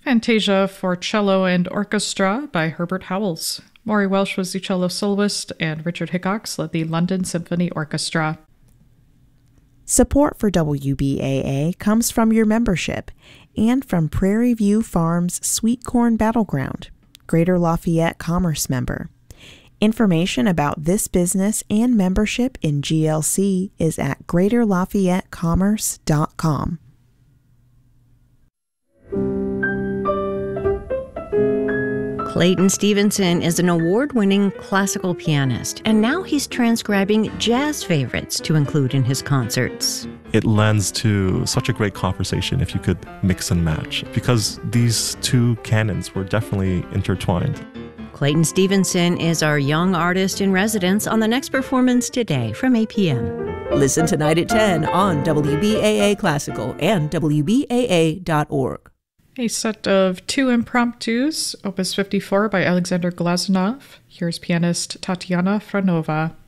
Fantasia for Cello and Orchestra by Herbert Howells. Maury Welsh was the cello soloist, and Richard Hickox led the London Symphony Orchestra. Support for WBAA comes from your membership and from Prairie View Farms Sweet Corn Battleground, Greater Lafayette Commerce member. Information about this business and membership in GLC is at greaterlafayettecommerce.com. Clayton Stevenson is an award-winning classical pianist, and now he's transcribing jazz favorites to include in his concerts. It lends to such a great conversation if you could mix and match, because these two canons were definitely intertwined. Clayton Stevenson is our young artist in residence on the next performance today from APM. Listen tonight at 10 on WBAA Classical and WBAA.org. A set of two impromptus, Opus 54 by Alexander Glazunov. Here's pianist Tatiana Franova.